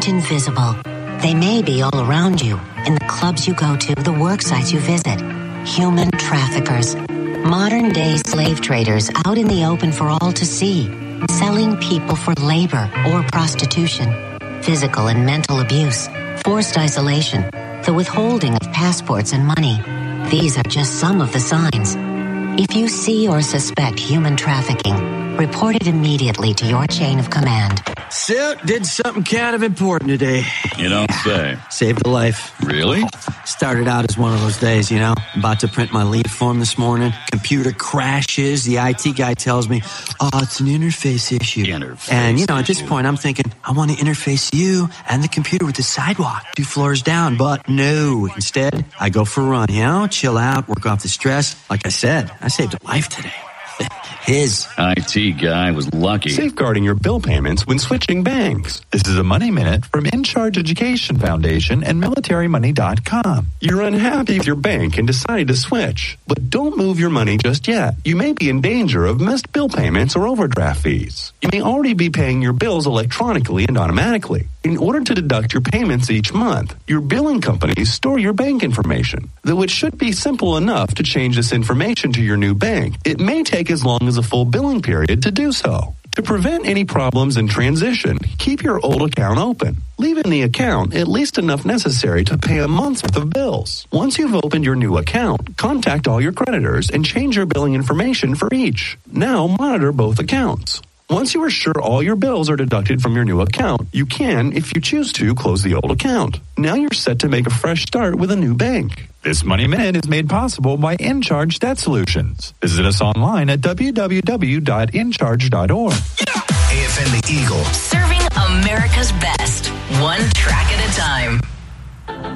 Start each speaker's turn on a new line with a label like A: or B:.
A: aren't invisible. They may be all around you, in the clubs you go to, the work sites you visit. Human traffickers. Modern-day slave traders out in the open for all to see, selling people for labor or prostitution, physical and mental abuse, forced isolation, the withholding of passports and money. These are just some of the signs. If you see or suspect human trafficking, report it immediately to your chain of command.
B: So, did something kind of important today.
C: You don't say.
B: Saved a life.
C: Really?
B: Started out as one of those days, About to print my leave form this morning. Computer crashes. The IT guy tells me, it's an interface issue. And, at this point, I'm thinking, I want to interface you and the computer with the sidewalk 2 floors down. But no. Instead, I go for a run, chill out, work off the stress. Like I said, I saved a life today. His
C: IT guy was lucky.
D: Safeguarding your bill payments when switching banks. This is a Money Minute from InCharge Education Foundation and MilitaryMoney.com. You're unhappy with your bank and decided to switch, but don't move your money just yet. You may be in danger of missed bill payments or overdraft fees. You may already be paying your bills electronically and automatically. In order to deduct your payments each month, your billing companies store your bank information, though it should be simple enough to change this information to your new bank. It may take as long as a full billing period to do so. To prevent any problems in transition, keep your old account open. Leave in the account at least enough necessary to pay a month's worth of bills. Once you've opened your new account, contact all your creditors and change your billing information for each. Now monitor both accounts. Once you are sure all your bills are deducted from your new account, you can, if you choose to, close the old account. Now you're set to make a fresh start with a new bank.
E: This Money Minute is made possible by InCharge Debt Solutions. Visit us online at www.incharge.org.
F: AFM The Eagle.
G: Serving America's best.